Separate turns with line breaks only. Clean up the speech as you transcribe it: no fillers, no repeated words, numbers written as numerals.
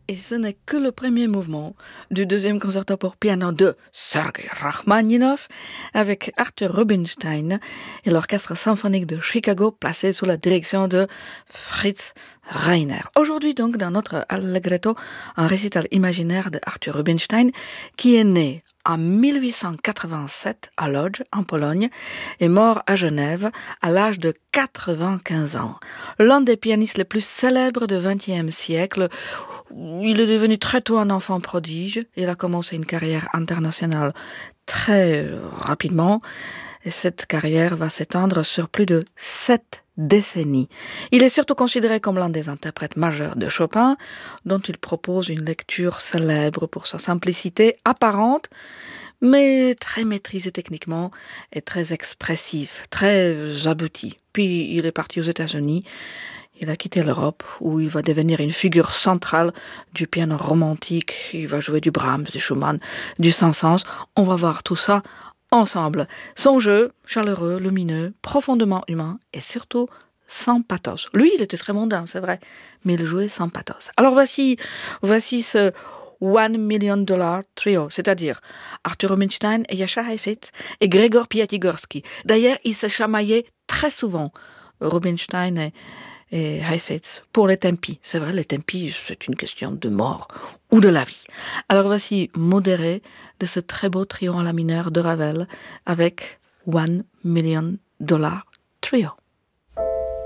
Et ce n'est que le premier mouvement du deuxième concerto pour piano de Sergei Rachmaninov avec Arthur Rubinstein et l'orchestre symphonique de Chicago placé sous la direction de Fritz Reiner. Aujourd'hui donc dans notre Allegretto, un récital imaginaire de Arthur Rubinstein qui est né en 1887 à Lodz, en Pologne, est mort à Genève à l'âge de 95 ans. L'un des pianistes les plus célèbres du XXe siècle, il est devenu très tôt un enfant prodige. Il a commencé une carrière internationale très rapidement. Et cette carrière va s'étendre sur plus de 7 décennies. Il est surtout considéré comme l'un des interprètes majeurs de Chopin, dont il propose une lecture célèbre pour sa simplicité apparente, mais très maîtrisé techniquement et très expressif, très abouti. Puis il est parti aux États-Unis. Il a quitté l'Europe, où il va devenir une figure centrale du piano romantique. Il va jouer du Brahms, du Schumann, du Saint-Saëns. On va voir tout ça ensemble. Son jeu, chaleureux, lumineux, profondément humain et surtout sans pathos. Lui, il était très mondain, c'est vrai, mais il jouait sans pathos. Alors voici ce $1 Million Trio, c'est-à-dire Arthur Rubinstein et Jascha Heifetz et Gregor Piatigorsky. D'ailleurs, ils se chamaillaient très souvent, Rubinstein et Heifetz, pour les tempi. C'est vrai, les tempi, c'est une question de mort ou de la vie. Alors voici modéré de ce très beau trio en la mineure de Ravel avec $1 Million Trio.